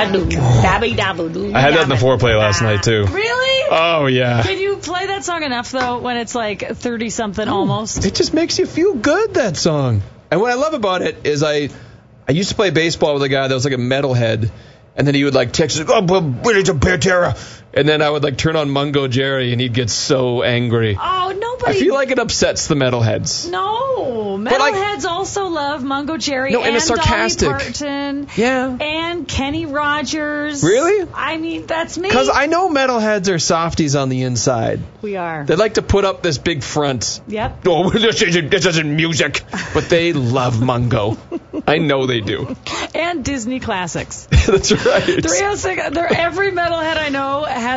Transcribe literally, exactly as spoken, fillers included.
da-do, dabby-dabba-doo. I had that in the foreplay last night, too. Really? Oh, yeah. Can you play that song enough, though, when it's like thirty-something almost? It just makes you feel good, that song. And what I love about it is I I used to play baseball with a guy that was like a metalhead, and then he would like text, oh, but it's a Pantera. And then I would like turn on Mungo Jerry, and he'd get so angry. Oh, nobody. I feel like it upsets the metalheads. No, But, like- metalheads also love Mungo Jerry No, and and it's sarcastic. Dolly Parton Yeah. and Kenny Rogers. Really? I mean, that's me. Because I know metalheads are softies on the inside. we are. They like to put up this big front. Yep. Oh, this isn't, this isn't music. But they love Mungo. I know they do. And Disney classics. That's right. three oh six, they're, every metalhead I know has